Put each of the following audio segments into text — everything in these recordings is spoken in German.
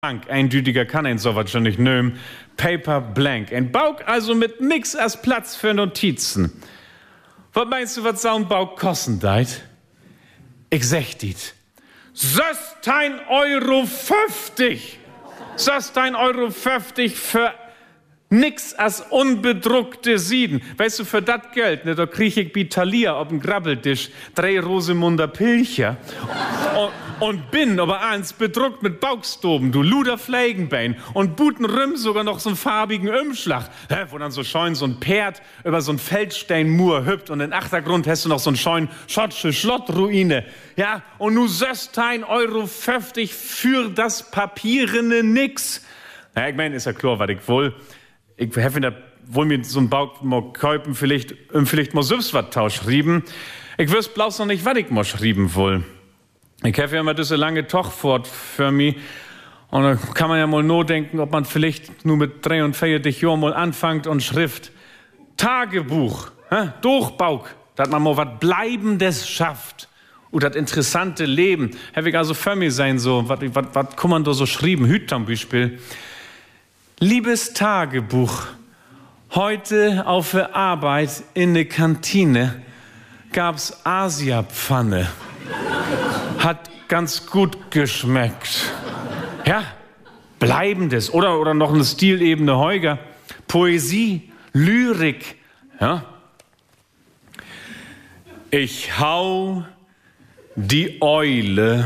Eindeutiger kann ein sowas schon nicht nehmen. Paper blank. Ein Bauk also mit nix als Platz für Notizen. Was meinst du, was so ein Bauk kosten deit? Ich sag dit. 16,50 €. 16,50 € für nix als unbedruckte Sieden. Weißt du, für dat Geld, ne, da krieg ich bi Thalia auf dem Grabbeltisch 3 Rosemunder Pilcher und bin aber eins bedruckt mit Baukstoben, du Luder Fleigenbein und Butenrüm sogar noch so einen farbigen Umschlag, wo dann so scheun so ein Pferd über so ein Feldsteinmur hüpft und im Achtergrund hast du noch so einen scheuen schotsche Schlottruine. Ja, und nu 16,50 € für das papierene Nix. Ja, ich mein, ist ja klar, was ich wohl. Ich habe da wohl mir so ein Bauk mal kaufen, vielleicht mal selbst was tausch schrieben. Ich wüsste bloß noch nicht, was ich mal schrieben will. Ich habe ja immer diese lange Tochfort für mich. Und da kann man ja mal nur denken, ob man vielleicht nur mit 43 Jahren mal anfängt und Schrift. Tagebuch, Durchbauk, dass man mal was Bleibendes schafft. Und das interessante Leben. Habe ich also für mich sein, so, was kann man da so schreiben? Hüt zum Beispiel. Liebes Tagebuch, heute auf der Arbeit in der Kantine gab's Asiapfanne. Hat ganz gut geschmeckt. Ja, Bleibendes. Oder noch eine Stilebene Heuger. Poesie, Lyrik. Ja. Ich hau die Eule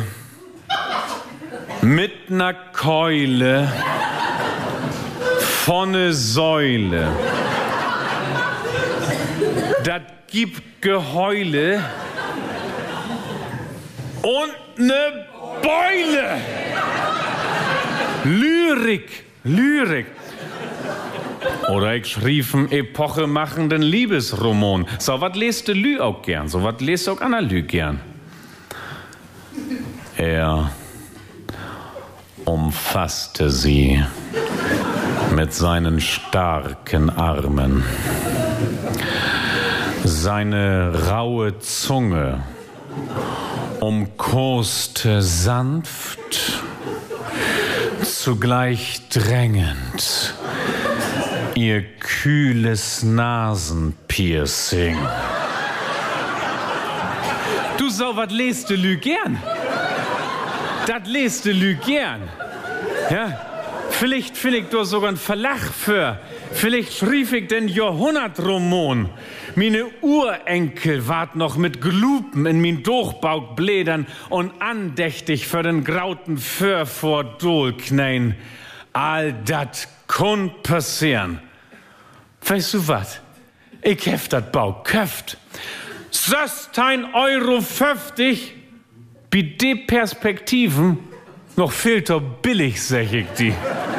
mit ner Keule von ne Säule. Das gibt Geheule und ne Beule. Lyrik. Oder ich schrieb einen epochemachenden Liebesroman. So was lest du Lü auch gern, so was lest auch Anna Lü gern. Er umfasste sie mit seinen starken Armen. Seine raue Zunge umkoste sanft, zugleich drängend, ihr kühles Nasenpiercing. Du so, was lest du Lü gern? Das lest du Lü gern. Ja? Vielleicht finde ich da sogar einen Verlag für. Vielleicht schrieb ich den Jahrhundertroman. Meine Urenkel wart noch mit Glupen in min Durchbauk blädern und andächtig für den grauten Föhr vor Dol knäin. All dat kun passieren. Weißt du wat? Ich hef dat Bauk köft. 16,50 € wie die Perspektiven noch viel zu billig, sag ich die.